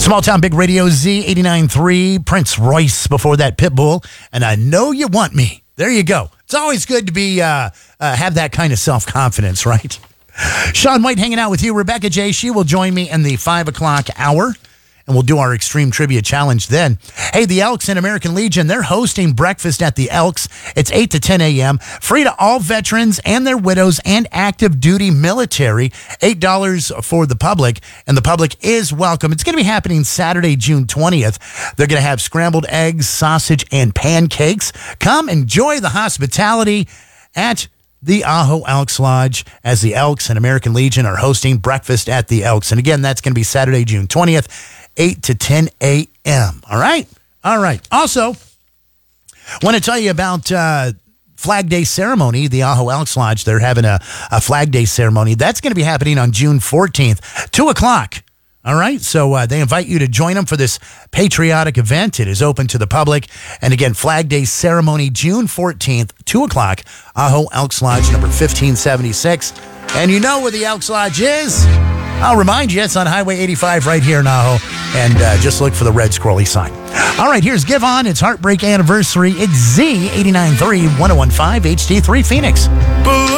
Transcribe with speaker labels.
Speaker 1: Small Town Big Radio Z 89.3, Prince Royce before that, Pitbull, and I Know You Want Me. There you go. It's always good to be have that kind of self-confidence, right? Sean White hanging out with you. Rebecca J. She will join me in the 5 o'clock hour, and we'll do our Extreme Trivia Challenge then. Hey, the Elks and American Legion, they're hosting breakfast at the Elks. It's 8 to 10 a.m. Free to all veterans and their widows and active duty military. $8 for the public, and the public is welcome. It's going to be happening Saturday, June 20th. They're going to have scrambled eggs, sausage, and pancakes. Come enjoy the hospitality at the Ajo Elks Lodge as the Elks and American Legion are hosting breakfast at the Elks. And again, that's going to be Saturday, June 20th. 8 to 10 a.m. All right? All right. Also, want to tell you about Flag Day ceremony. The Ajo Elks Lodge, they're having a Flag Day ceremony. That's going to be happening on June 14th, 2 o'clock. All right? So they invite you to join them for this patriotic event. It is open to the public. And again, Flag Day ceremony, June 14th, 2 o'clock, Ajo Elks Lodge, number 1576. And you know where the Elks Lodge is? I'll remind you, it's on Highway 85 right here in Ajo, and just look for the red scrolly sign. All right, here's Give On. It's Heartbreak Anniversary. It's Z 89.3 1015 HD3 Phoenix.